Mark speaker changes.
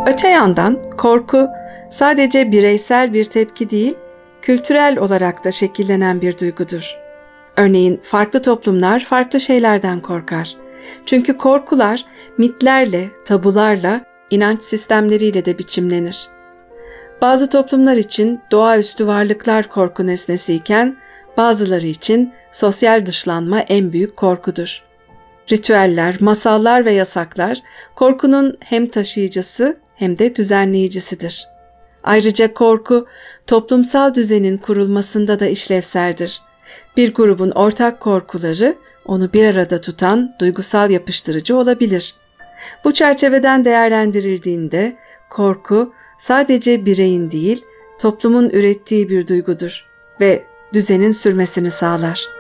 Speaker 1: Öte yandan korku sadece bireysel bir tepki değil, kültürel olarak da şekillenen bir duygudur. Örneğin farklı toplumlar farklı şeylerden korkar. Çünkü korkular mitlerle, tabularla, inanç sistemleriyle de biçimlenir. Bazı toplumlar için doğaüstü varlıklar korku nesnesiyken, bazıları için sosyal dışlanma en büyük korkudur. Ritüeller, masallar ve yasaklar korkunun hem taşıyıcısı hem de düzenleyicisidir. Ayrıca korku, toplumsal düzenin kurulmasında da işlevseldir. Bir grubun ortak korkuları onu bir arada tutan duygusal yapıştırıcı olabilir. Bu çerçeveden değerlendirildiğinde korku sadece bireyin değil, toplumun ürettiği bir duygudur ve düzenin sürmesini sağlar.